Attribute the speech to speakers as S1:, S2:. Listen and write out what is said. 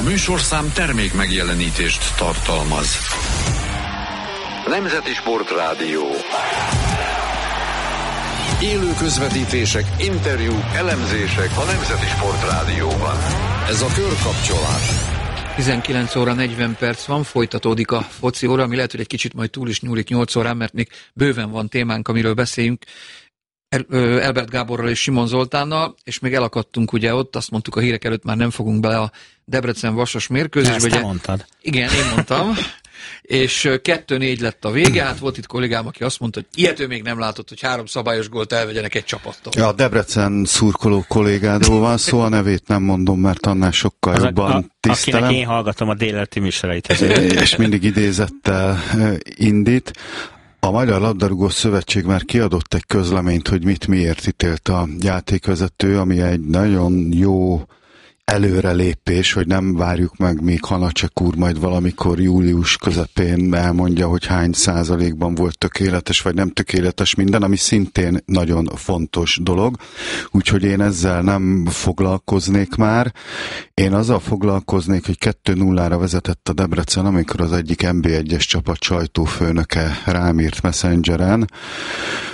S1: A műsorszám termék megjelenítést tartalmaz. Nemzeti Sportrádió. Élő közvetítések, interjúk, elemzések a Nemzeti Sportrádióban. Ez a Körkapcsolás.
S2: 19 óra 40 perc van, folytatódik a foci óra, ami lehet, hogy egy kicsit majd túl is nyúlik 8 órán, mert még bőven van témánk, amiről beszéljünk Elbert Gáborral és Simon Zoltánnal, és még elakadtunk ugye ott, azt mondtuk a hírek előtt, már nem fogunk bele a Debrecen-Vasas mérkőzésbe.
S3: Ezt te mondtad.
S2: Igen, én mondtam. És 2-4 lett a vége, hát volt itt kollégám, aki azt mondta, hogy ilyet ő még nem látott, hogy 3 szabályos gólt elvegyenek egy csapattól.
S4: Ja, a Debrecen szurkoló kollégádról van szó, a nevét nem mondom, mert annál sokkal az jobban tisztelem.
S3: Akinek én hallgatom a délelőtti műsorait.
S4: És mindig idézettel indít. A Magyar Labdarúgó Szövetség már kiadott egy közleményt, hogy mit miért ítélt a játékvezető, ami egy nagyon jó előrelépés, hogy nem várjuk meg, míg Hanacsek úr majd valamikor július közepén elmondja, hogy hány százalékban volt tökéletes, vagy nem tökéletes minden, ami szintén nagyon fontos dolog. Úgyhogy én ezzel nem foglalkoznék már. Én azzal foglalkoznék, hogy 2-0-ra vezetett a Debrecen, amikor az egyik NB1-es csapat sajtófőnöke rám írt Messengeren,